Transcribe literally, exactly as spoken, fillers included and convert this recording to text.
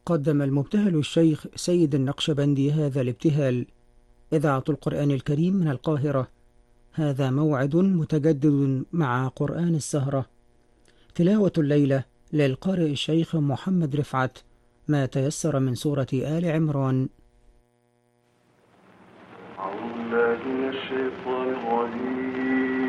قدم المبتهل الشيخ سيد النقشبندي هذا الابتهال. إذاعة القرآن الكريم من القاهرة. هذا موعد متجدد مع قرآن السهرة. تلاوة الليلة للقارئ الشيخ محمد رفعت ما تيسر من سورة آل عمران. أعوذ بالله من الشيطان الرجيم.